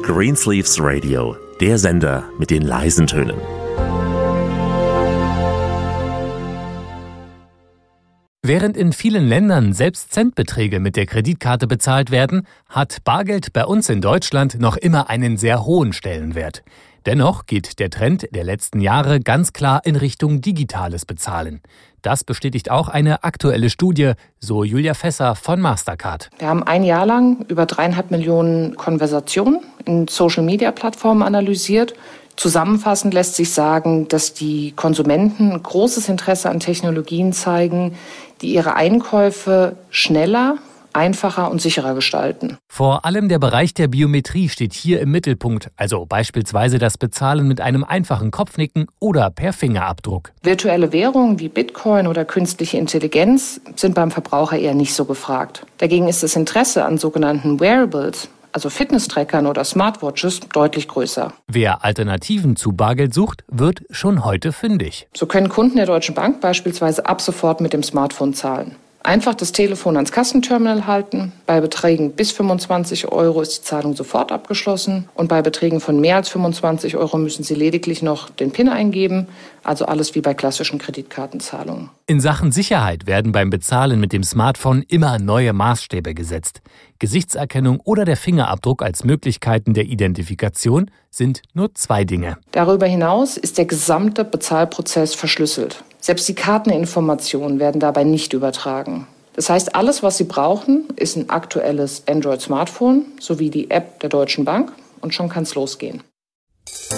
Greensleeves Radio, der Sender mit den leisen Tönen. Während in vielen Ländern selbst Centbeträge mit der Kreditkarte bezahlt werden, hat Bargeld bei uns in Deutschland noch immer einen sehr hohen Stellenwert. Dennoch geht der Trend der letzten Jahre ganz klar in Richtung digitales Bezahlen. Das bestätigt auch eine aktuelle Studie, so Julia Fässer von Mastercard. Wir haben ein Jahr lang über 3,5 Millionen Konversationen in Social-Media-Plattformen analysiert. Zusammenfassend lässt sich sagen, dass die Konsumenten großes Interesse an Technologien zeigen, die ihre Einkäufe schneller, einfacher und sicherer gestalten. Vor allem der Bereich der Biometrie steht hier im Mittelpunkt, also beispielsweise das Bezahlen mit einem einfachen Kopfnicken oder per Fingerabdruck. Virtuelle Währungen wie Bitcoin oder künstliche Intelligenz sind beim Verbraucher eher nicht so gefragt. Dagegen ist das Interesse an sogenannten Wearables, also Fitness-Trackern oder Smartwatches, deutlich größer. Wer Alternativen zu Bargeld sucht, wird schon heute fündig. So können Kunden der Deutschen Bank beispielsweise ab sofort mit dem Smartphone zahlen. Einfach das Telefon ans Kassenterminal halten. Bei Beträgen bis 25 € ist die Zahlung sofort abgeschlossen. Und bei Beträgen von mehr als 25 € müssen Sie lediglich noch den PIN eingeben. Also alles wie bei klassischen Kreditkartenzahlungen. In Sachen Sicherheit werden beim Bezahlen mit dem Smartphone immer neue Maßstäbe gesetzt. Gesichtserkennung oder der Fingerabdruck als Möglichkeiten der Identifikation sind nur 2 Dinge. Darüber hinaus ist der gesamte Bezahlprozess verschlüsselt. Selbst die Karteninformationen werden dabei nicht übertragen. Das heißt, alles, was Sie brauchen, ist ein aktuelles Android-Smartphone sowie die App der Deutschen Bank und schon kann es losgehen.